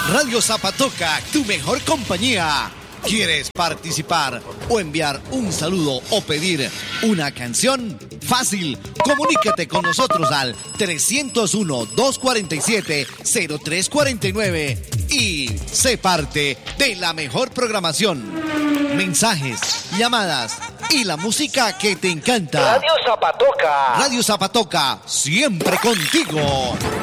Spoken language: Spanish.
Radio Zapatoca, tu mejor compañía. ¿Quieres participar o enviar un saludo o pedir una canción? Fácil, comuníquete con nosotros al 301-247-0349 y sé parte de la mejor programación. Mensajes, llamadas y la música que te encanta. Radio Zapatoca. Radio Zapatoca, siempre contigo.